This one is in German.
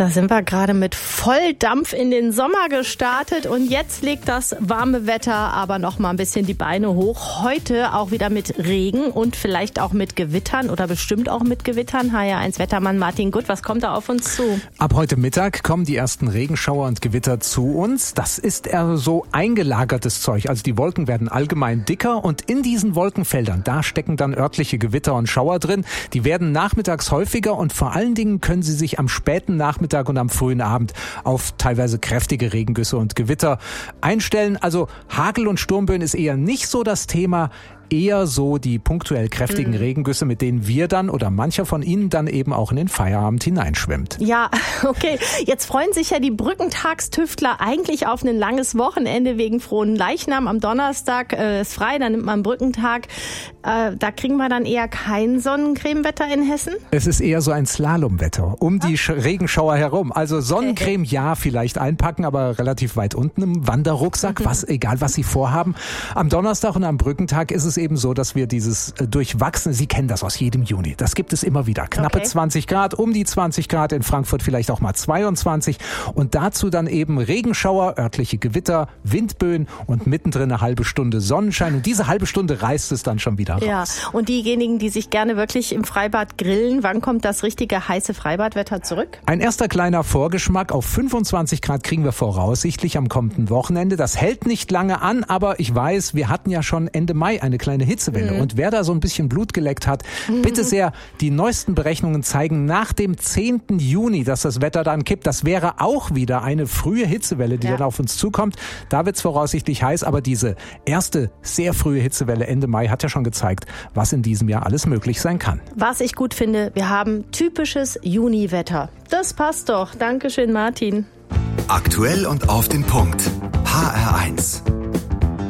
Da sind wir gerade mit Volldampf in den Sommer gestartet und jetzt legt das warme Wetter aber noch mal ein bisschen die Beine hoch. Heute auch wieder mit Regen und vielleicht auch mit Gewittern oder bestimmt auch mit Gewittern. HR1-Wettermann Martin Gutt, was kommt da auf uns zu? Ab heute Mittag kommen die ersten Regenschauer und Gewitter zu uns. Das ist eher so eingelagertes Zeug. Also die Wolken werden allgemein dicker und in diesen Wolkenfeldern, da stecken dann örtliche Gewitter und Schauer drin. Die werden nachmittags häufiger und vor allen Dingen können sie sich am späten Nachmittag und am frühen Abend auf teilweise kräftige Regengüsse und Gewitter einstellen. Also Hagel und Sturmböen ist eher nicht so das Thema. Eher so die punktuell kräftigen Regengüsse, mit denen wir dann oder mancher von Ihnen dann eben auch in den Feierabend hineinschwimmt. Ja, okay. Jetzt freuen sich ja die Brückentagstüftler eigentlich auf ein langes Wochenende wegen Fronleichnam. Am Donnerstag ist frei, dann nimmt man Brückentag. Da kriegen wir dann eher kein Sonnencremewetter in Hessen? Es ist eher so ein Slalomwetter um die Regenschauer herum. Also Sonnencreme, ja, vielleicht einpacken, aber relativ weit unten im Wanderrucksack, egal was Sie vorhaben. Am Donnerstag und am Brückentag ist es eben so, dass wir dieses durchwachsene, Sie kennen das aus jedem Juni, das gibt es immer wieder. Knappe 20 Grad, um die 20 Grad, in Frankfurt vielleicht auch mal 22 und dazu dann eben Regenschauer, örtliche Gewitter, Windböen und mittendrin eine halbe Stunde Sonnenschein und diese halbe Stunde reißt es dann schon wieder raus. Ja, und diejenigen, die sich gerne wirklich im Freibad grillen, wann kommt das richtige heiße Freibadwetter zurück? Ein erster kleiner Vorgeschmack auf 25 Grad kriegen wir voraussichtlich am kommenden Wochenende. Das hält nicht lange an, aber ich weiß, wir hatten ja schon Ende Mai eine kleine Hitzewelle. Und wer da so ein bisschen Blut geleckt hat, bitte sehr, die neuesten Berechnungen zeigen nach dem 10. Juni, dass das Wetter dann kippt. Das wäre auch wieder eine frühe Hitzewelle, die dann auf uns zukommt. Da wird es voraussichtlich heiß, aber diese erste sehr frühe Hitzewelle Ende Mai hat ja schon gezeigt, was in diesem Jahr alles möglich sein kann. Was ich gut finde, wir haben typisches Juniwetter. Das passt doch. Dankeschön, Martin. Aktuell und auf den Punkt.